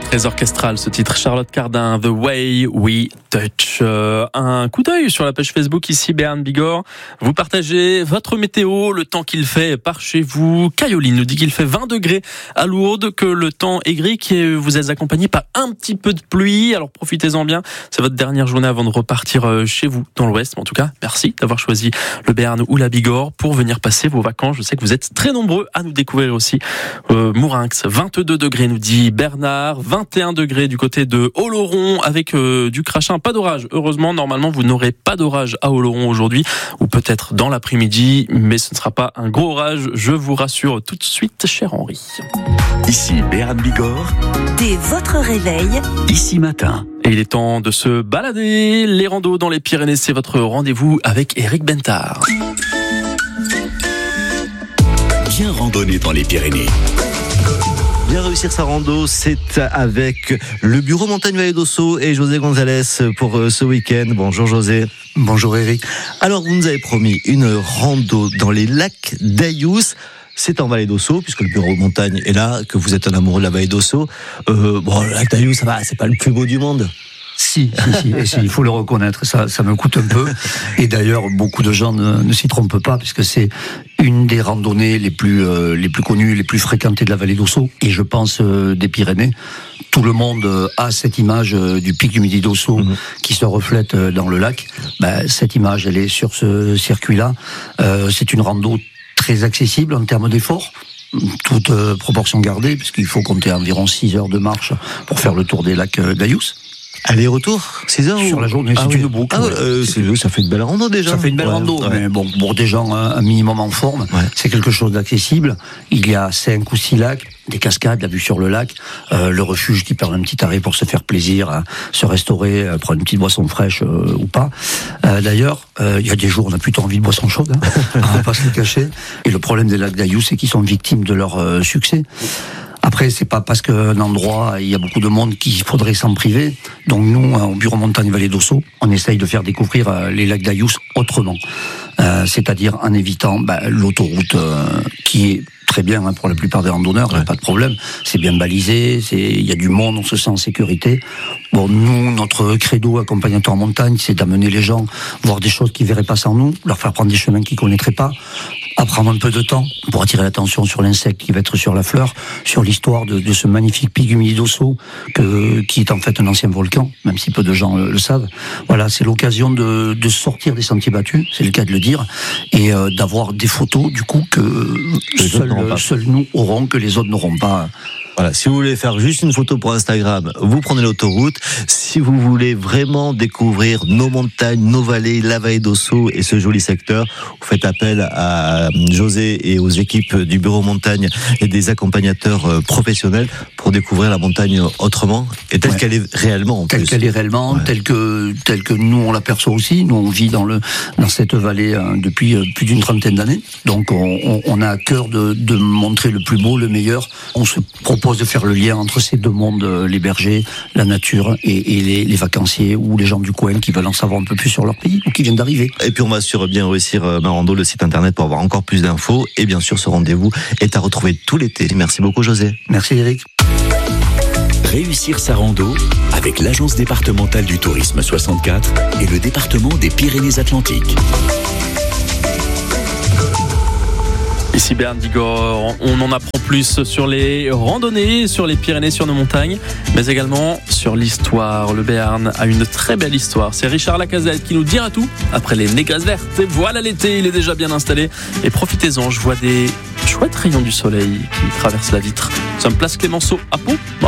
Très orchestral ce titre, Charlotte Cardin, The Way We Touch. Un coup d'œil sur la page Facebook ici, Béarn Bigorre. Vous partagez votre météo, le temps qu'il fait par chez vous. Cayoline nous dit qu'il fait 20 degrés à Lourdes, que le temps est gris, que vous êtes accompagné par un petit peu de pluie. Alors profitez-en bien, c'est votre dernière journée avant de repartir chez vous dans l'Ouest. Mais en tout cas, merci d'avoir choisi le Béarn ou la Bigorre pour venir passer vos vacances. Je sais que vous êtes très nombreux à nous découvrir aussi. Mourinx, 22 degrés nous dit Bernard, 21 degrés du côté de Oloron avec du crachin, pas d'orage. Heureusement, normalement, vous n'aurez pas d'orage à Oloron aujourd'hui, ou peut-être dans l'après-midi, mais ce ne sera pas un gros orage, je vous rassure tout de suite, cher Henri. Ici Béarn Bigorre. Dès votre réveil, Ici matin. Et il est temps de se balader. Les randos dans les Pyrénées, c'est votre rendez-vous avec Eric Bentard. Bien randonner dans les Pyrénées. Bien réussir sa rando, c'est avec le bureau Montagne Vallée d'Ossau et José Gonzalez pour ce week-end. Bonjour José. Bonjour Eric. Alors vous nous avez promis une rando dans les lacs d'Aillous. C'est en Vallée d'Ossau, puisque le bureau Montagne est là, que vous êtes un amoureux de la Vallée d'Ossau. Le lac d'Aillous, ça va, c'est pas le plus beau du monde. Si, il faut le reconnaître, ça me coûte un peu. Et d'ailleurs, beaucoup de gens ne s'y trompent pas, puisque c'est une des randonnées les plus connues, les plus fréquentées de la Vallée d'Ossau, et je pense des Pyrénées. Tout le monde a cette image du pic du Midi d'Ossau qui se reflète dans le lac. Cette image, elle est sur ce circuit-là. C'est une rando très accessible en termes d'effort, toute proportion gardée, puisqu'il faut compter environ 6 heures de marche pour faire le tour des lacs d'Aillous. Aller-retour, 6 heures sur la journée, c'est une boucle. Ça fait une belle rando déjà. Ça fait une belle rando, mais bon, pour des gens un minimum en forme, c'est quelque chose d'accessible. Il y a 5 ou 6 lacs, des cascades, la vue sur le lac, le refuge qui permet un petit arrêt pour se faire plaisir, se restaurer, prendre une petite boisson fraîche ou pas. D'ailleurs, il y a des jours où on a plutôt envie de boisson chaude, on va pas se le cacher. Et le problème des lacs d'Aillous, c'est qu'ils sont victimes de leur succès. Après, c'est pas parce qu'un endroit, il y a beaucoup de monde qu'il faudrait s'en priver. Donc nous, au bureau Montagne Vallée d'Ossau, on essaye de faire découvrir les lacs d'Aillous autrement. C'est-à-dire en évitant l'autoroute qui est très bien pour la plupart des randonneurs, pas de problème. C'est bien balisé, il y a du monde, on se sent en sécurité. Bon, nous, notre credo accompagnateur en montagne, c'est d'amener les gens voir des choses qu'ils verraient pas sans nous, leur faire prendre des chemins qu'ils connaîtraient pas, apprendre un peu de temps pour attirer l'attention sur l'insecte qui va être sur la fleur, sur l'histoire de ce magnifique pic du Midi d'Ossau qui est en fait un ancien volcan, même si peu de gens le savent. Voilà, c'est l'occasion de sortir des sentiers battus, c'est le cas de le dire, et d'avoir des photos du coup que seuls nous aurons, que les autres n'auront pas. Voilà, si vous voulez faire juste une photo pour Instagram, vous prenez l'autoroute. Si vous voulez vraiment découvrir nos montagnes, nos vallées, la Vallée d'Ossau et ce joli secteur, vous faites appel à José et aux équipes du bureau Montagne et des accompagnateurs professionnels pour découvrir la montagne autrement et telle qu'elle est réellement. Telle qu'elle est réellement, telle que nous on l'aperçoit aussi. Nous on vit dans cette vallée depuis plus d'une trentaine d'années. Donc on a à cœur de montrer le plus beau, le meilleur. On se propose de faire le lien entre ces deux mondes, les bergers, la nature et les vacanciers ou les gens du coin qui veulent en savoir un peu plus sur leur pays ou qui viennent d'arriver. Et puis on va sur Bien Réussir ma rando, le site internet pour avoir encore plus d'infos. Et bien sûr, ce rendez-vous est à retrouver tout l'été. Merci beaucoup José. Merci Eric. Réussir sa rando avec l'Agence départementale du tourisme 64 et le département des Pyrénées-Atlantiques. Ici Béarn Bigorre, on en apprend plus sur les randonnées, sur les Pyrénées, sur nos montagnes, mais également sur l'histoire. Le Béarn a une très belle histoire. C'est Richard Lacazette qui nous dira tout après les négresses vertes. Et voilà l'été, il est déjà bien installé. Et profitez-en, je vois des chouettes rayons du soleil qui traversent la vitre. Nous sommes place Clémenceau à Pau.